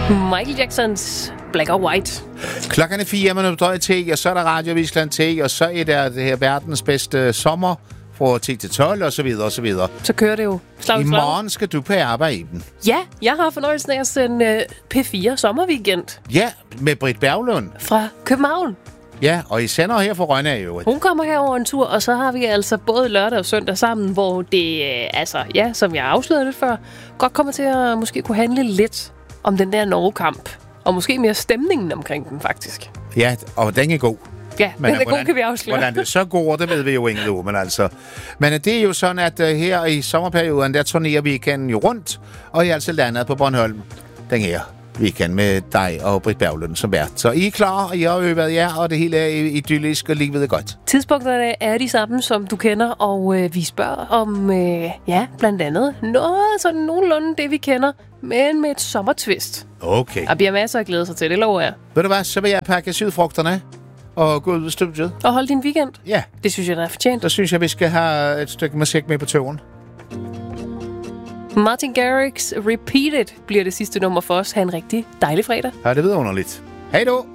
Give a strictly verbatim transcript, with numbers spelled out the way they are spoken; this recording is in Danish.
Michael Jacksons Black or White. Klokken er fire minutter i te, og så er der Radiovisland te, og så er der det her verdens bedste sommer fra ti til tolv, og så videre, og så videre. Så kører det jo slag I slag. morgen skal du på arbejde i den. Ja, jeg har fornøjelsen af at sende P fire sommerweekend Ja, med Britt Berglund. fra København. Ja, og I sender her fra Rønne jo. Hun kommer herover en tur, og så har vi altså både lørdag og søndag sammen, hvor det, øh, altså, ja, som jeg afslørede lidt før, godt kommer til at måske kunne handle lidt om den der Norge-kamp. Og måske mere stemningen omkring den, faktisk. Ja, og den er god. Ja, men den er god, kan vi afsløre. Hvordan det så går, det ved vi jo ikke nu, men altså. Men det er jo sådan, at uh, her i sommerperioden, der turnerer weekenden jo rundt, og I er altså landet på Bornholm den her weekend med dig og Britt Berglund som vært. Så I er klar, og I har øvet jer, og det hele er idyllisk, og livet er godt. Tidspunkterne er de samme, som du kender, og øh, vi spørger om, øh, ja, blandt andet noget sådan nogenlunde det, vi kender, men med et sommertvist. Okay. Der bliver masser at glæde sig til, det lover jeg. Ved du hvad, så vil jeg pakke sydfrugterne og gå ud i studiet. Og hold din weekend. Ja. Det synes jeg, der er fortjent. Så synes jeg, vi skal have et stykke musik med på turen. Martin Garrix Repeated bliver det sidste nummer for os. Ha' en rigtig dejlig fredag. Ja, det vidunderligt. Hej då!